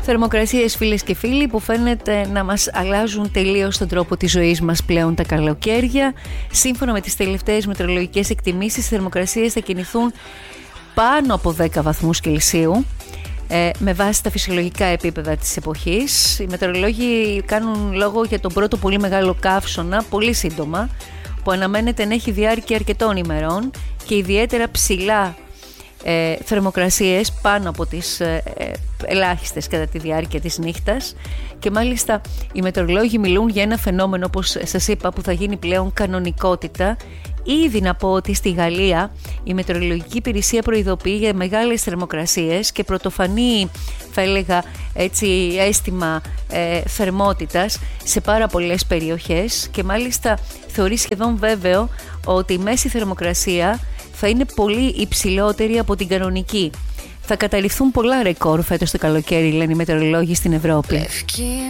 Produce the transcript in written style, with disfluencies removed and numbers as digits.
Θερμοκρασίες, φίλες και φίλοι, που φαίνεται να μας αλλάζουν τελείως τον τρόπο της ζωής μας πλέον τα καλοκαίρια. Σύμφωνα με τις τελευταίες μετεωρολογικές εκτιμήσεις, οι θερμοκρασίες θα κινηθούν πάνω από 10 βαθμούς Κελσίου, με βάση τα φυσιολογικά επίπεδα της εποχής. Οι μετεωρολόγοι κάνουν λόγο για τον πρώτο πολύ μεγάλο καύσωνα, πολύ σύντομα, που αναμένεται να έχει διάρκεια αρκετών ημερών και ιδιαίτερα ψηλά θερμοκρασίες πάνω από τις ελάχιστες κατά τη διάρκεια της νύχτας. Και μάλιστα οι μετεωρολόγοι μιλούν για ένα φαινόμενο, όπως σας είπα, που θα γίνει πλέον κανονικότητα. Ήδη να πω ότι στη Γαλλία η Μετεωρολογική Υπηρεσία προειδοποιεί για μεγάλες θερμοκρασίες και πρωτοφανή, θα έλεγα έτσι, αίσθημα θερμότητας σε πάρα πολλές περιοχές, και μάλιστα θεωρεί σχεδόν βέβαιο ότι η μέση θερμοκρασία θα είναι πολύ υψηλότερη από την κανονική. Θα καταρριφθούν πολλά ρεκόρ φέτος το καλοκαίρι, λένε οι μετεωρολόγοι στην Ευρώπη.